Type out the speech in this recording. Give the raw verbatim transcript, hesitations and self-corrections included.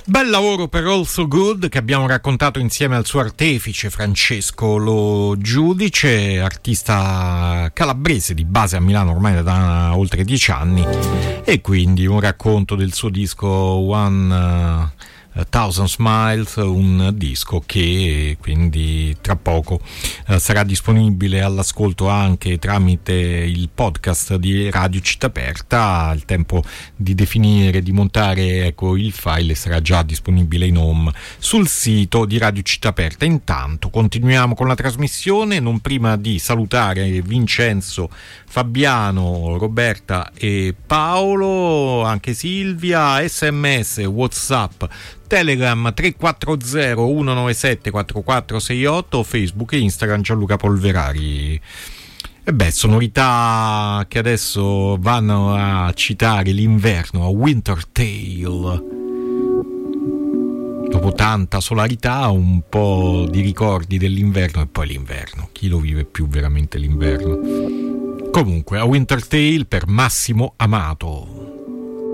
Bel lavoro per All So Good, che abbiamo raccontato insieme al suo artefice Francesco Lo Giudice, artista calabrese di base a Milano ormai da oltre dieci anni, e quindi un racconto del suo disco One uh, Thousand Smiles, un disco che quindi tra poco uh, sarà disponibile all'ascolto anche tramite il podcast di Radio Città Aperta. Il tempo di definire, di montare ecco il file, sarà già disponibile in home sul sito di Radio Città Aperta. Intanto continuiamo con la trasmissione, non prima di salutare Vincenzo, Fabiano, Roberta e Paolo, anche Silvia. Sms, WhatsApp, Telegram tre quattro zero uno nove sette quattro quattro sei otto, Facebook e Instagram Gianluca Polverari. E beh, sonorità che adesso vanno a citare l'inverno, a Winter Tale. Dopo tanta solarità, un po' di ricordi dell'inverno, e poi l'inverno. Chi lo vive più veramente l'inverno? Comunque, a Winter Tale per Massimo Amato.